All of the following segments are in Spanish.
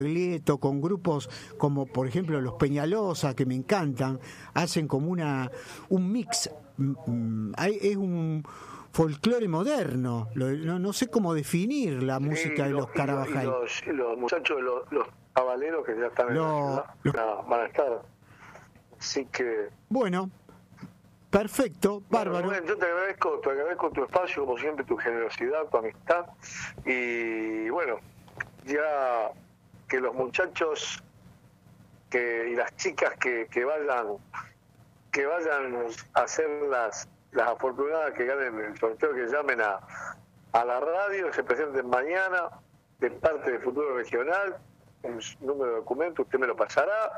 Baglietto, con grupos como por ejemplo los Peñalosa, que me encantan, hacen como un mix, es un folclore moderno, no sé cómo definir la música de los Carabajal. Los muchachos, los cabaleros que ya están en la ciudad, van a estar, así que... Bueno, perfecto, bárbaro. Bueno, yo te agradezco tu espacio, como siempre, tu generosidad, tu amistad, y bueno, ya que los muchachos y las chicas que vayan a ser las afortunadas que ganen el sorteo, que llamen a la radio, se presenten mañana de parte del Futuro Regional, un número de documento, usted me lo pasará,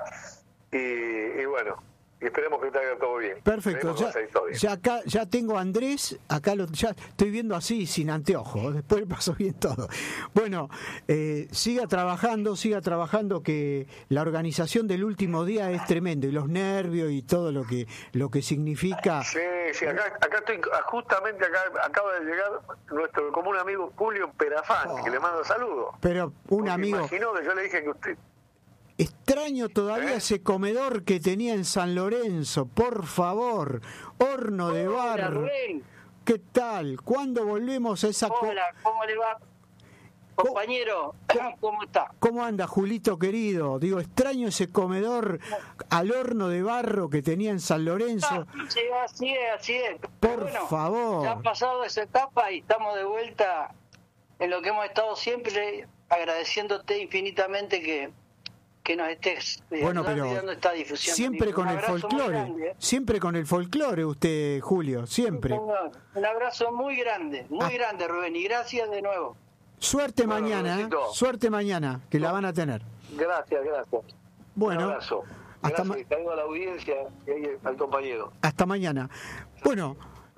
y bueno, y esperemos que te haga todo bien. Perfecto, ya tengo a Andrés, ya estoy viendo así sin anteojos, después pasó bien todo. Bueno, siga trabajando, que la organización del último día es tremendo, y los nervios y todo lo que significa. Sí, acá estoy, justamente acaba de llegar nuestro común amigo Julio Perafán, que le mando saludos. Pero un amigo... Imaginó que yo le dije que usted... Extraño todavía ese comedor que tenía en San Lorenzo, por favor, horno de barro. ¿Qué tal? ¿Cuándo volvemos a esa... Hola, ¿cómo le va, compañero? ¿Cómo está? ¿Cómo anda, Julito querido? Digo, extraño ese comedor al horno de barro que tenía en San Lorenzo. Sí, así es. Por favor. Ya ha pasado esa etapa y estamos de vuelta en lo que hemos estado siempre, agradeciéndote infinitamente que nos estés dando esta difusión. Siempre con el folclore, siempre con el folclore usted, Julio, siempre. Un abrazo muy grande, Rubén, y gracias de nuevo. Suerte mañana, que la van a tener. Gracias. Bueno, un abrazo. Gracias, a la audiencia y al compañero. Hasta mañana. Bueno,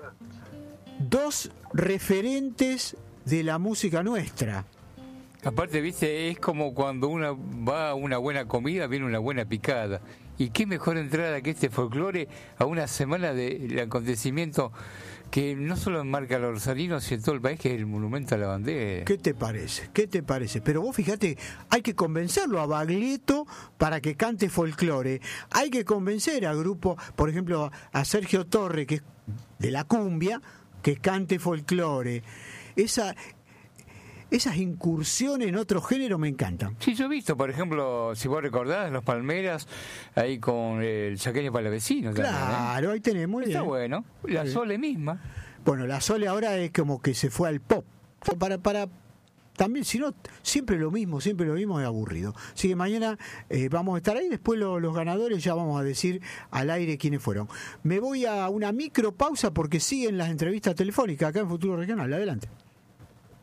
dos referentes de la música nuestra. Aparte, viste, es como cuando uno va a una buena comida, viene una buena picada. Y qué mejor entrada que este folclore a una semana del acontecimiento que no solo enmarca a los rosarinos, sino todo el país, que es el monumento a la bandera. ¿Qué te parece? Pero vos fíjate, hay que convencerlo a Baglietto para que cante folclore. Hay que convencer a grupos, por ejemplo, a Sergio Torre, que es de la cumbia, que cante folclore. Esas incursiones en otro género me encantan. Sí, yo he visto, por ejemplo, si vos recordás, Los Palmeras, ahí con el Chaqueño Palavecino. Claro, ahí tenés, muy bien. Está bueno. La Sole misma. Bueno, la Sole ahora es como que se fue al pop. Para también, si no, siempre lo mismo es aburrido. Así que mañana vamos a estar ahí, después los ganadores ya vamos a decir al aire quiénes fueron. Me voy a una micropausa porque siguen las entrevistas telefónicas acá en Futuro Regional. Adelante.